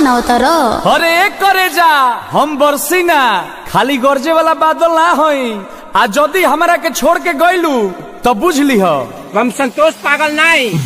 बनावता रो। अरे करे जा हम बरसी ना खाली गरजे वाला बादल ना होई। आ जदी हमरा के छोड़ के गइलू तो बुझ ली हो हम संतोष पागल नहीं।